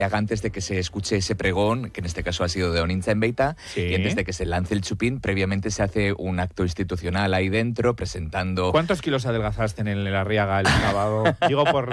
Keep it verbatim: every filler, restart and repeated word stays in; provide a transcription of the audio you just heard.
antes de que se escuche ese pregón, que en este caso ha sido de Onintza en Beita, Sí. y antes de que se lance el chupín, previamente se hace un acto institucional ahí dentro, presentando... ¿Cuántos kilos adelgazaste en el Arriaga el sábado? Digo por